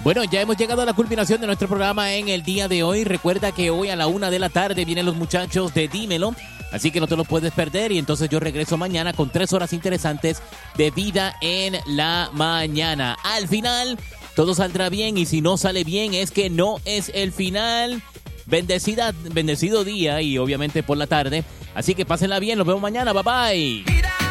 Bueno, ya hemos llegado a la culminación de nuestro programa en el día de hoy. Recuerda que hoy a la 1:00 p.m. vienen los muchachos de Dímelo, así que no te lo puedes perder. Y entonces yo regreso mañana con 3 horas interesantes de vida en la mañana. Al final, todo saldrá bien, y si no sale bien es que no es el final. Bendecido día y obviamente por la tarde. Así que pásenla bien, nos vemos mañana, bye bye.